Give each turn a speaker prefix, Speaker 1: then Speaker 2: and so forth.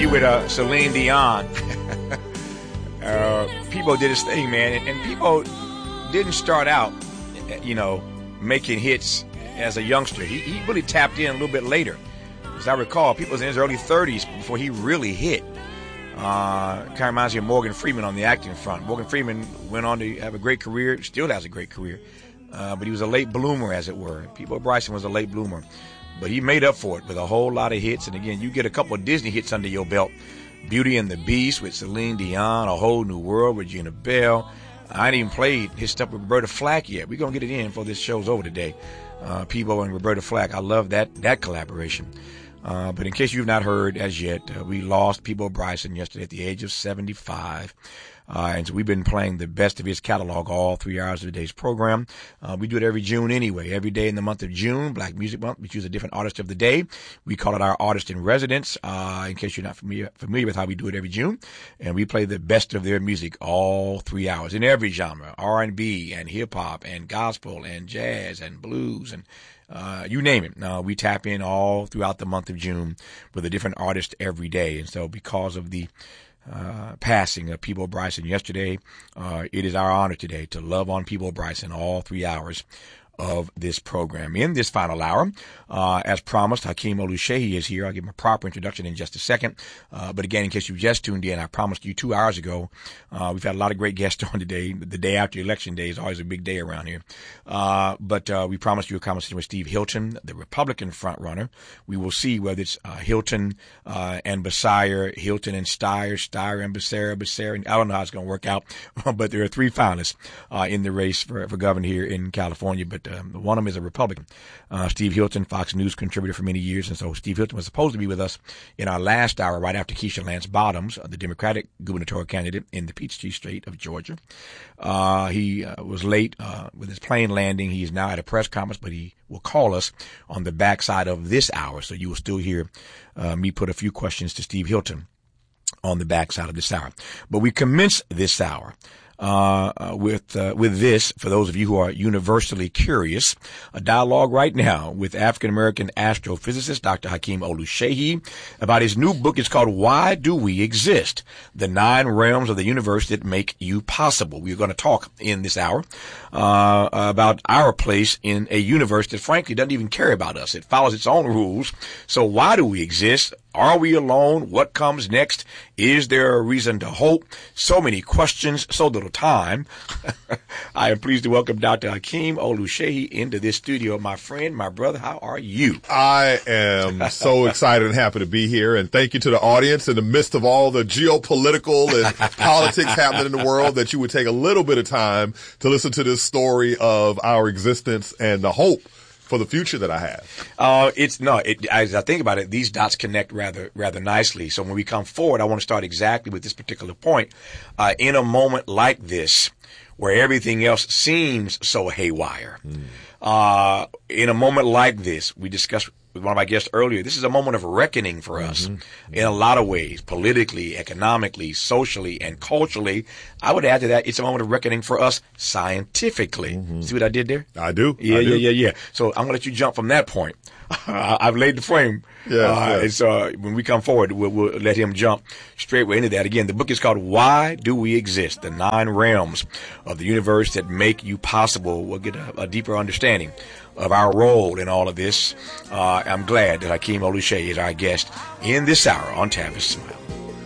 Speaker 1: you with Celine Dion. People did his thing, man, and people didn't start out, making hits as a youngster. He really tapped in a little bit later. As I recall, people was in his early 30s before he really hit. Kind of reminds me of Morgan Freeman on the acting front. Morgan Freeman went on to have a great career, still has a great career, but he was a late bloomer, as it were. Peabo Bryson was a late bloomer, but he made up for it with a whole lot of hits. And again, you get a couple of Disney hits under your belt. Beauty and the Beast with Celine Dion, A Whole New World with Regina Bell. I ain't even played his stuff with Roberta Flack yet. We're going to get it in before this show's over today. Peabo and Roberta Flack. I love that collaboration. But in case you've not heard as yet, we lost Peabo Bryson yesterday at the age of 75. And so we've been playing the best of his catalog all 3 hours of the day's program. We do it every June anyway. Every day in the month of June, Black Music Month, we choose a different artist of the day. We call it our artist in residence, in case you're not familiar with how we do it every June. And we play the best of their music all 3 hours in every genre, R&B and hip hop and gospel and jazz and blues and you name it. We tap in all throughout the month of June with a different artist every day. And so because of the passing of Peabo Bryson yesterday, it is our honor today to love on Peabo Bryson all 3 hours of this program. In this final hour, as promised, Hakeem Oluseyi is here. I'll give him a proper introduction in just a second. But again, in case you just tuned in, I promised you 2 hours ago, we've had a lot of great guests on today. The day after Election Day is always a big day around here. But we promised you a conversation with Steve Hilton, the Republican frontrunner. We will see whether it's Hilton and Becerra, Hilton and Steyer and Becerra. And I don't know how it's going to work out, but there are three finalists in the race for governor here in California. But one of them is a Republican. Steve Hilton, Fox News contributor for many years. And so Steve Hilton was supposed to be with us in our last hour right after Keisha Lance Bottoms, the Democratic gubernatorial candidate in the Peachtree State of Georgia. He was late with his plane landing. He is now at a press conference, but he will call us on the backside of this hour. So you will still hear me put a few questions to Steve Hilton on the backside of this hour. But we commence this hour with this, for those of you who are universally curious, a dialogue right now with African-American astrophysicist Dr. Hakeem Oluseyi about his new book. It's called Why Do We Exist? The 9 Realms of the Universe That Make You Possible. We're going to talk in this hour about our place in a universe that frankly doesn't even care about us. It follows its own rules. So why do we exist? Are we alone? What comes next? Is there a reason to hope? So many questions, so little time. I am pleased to welcome Dr. Hakeem Oluseyi into this studio. My friend, my brother, how are you?
Speaker 2: I am so excited and happy to be here. And thank you to the audience in the midst of all the geopolitical and politics happening in the world, that you would take a little bit of time to listen to this story of our existence and the hope for the future that I have.
Speaker 1: As I think about it, these dots connect rather nicely. So when we come forward, I want to start exactly with this particular point. In a moment like this, where everything else seems so haywire, in a moment like this, we discussed with one of my guests earlier, this is a moment of reckoning for us in a lot of ways, politically, economically, socially, and culturally. I would add to that, it's a moment of reckoning for us scientifically. See what I did there?
Speaker 2: I do.
Speaker 1: Yeah. So I'm going to let you jump from that point. I've laid the frame. And so when we come forward, we'll let him jump straight into that. Again, the book is called Why Do We Exist? The 9 Realms of the Universe That Make You Possible. We'll get a deeper understanding of our role in all of this. I'm glad that Hakeem Oluseyi is our guest in this hour on Tavis Smile.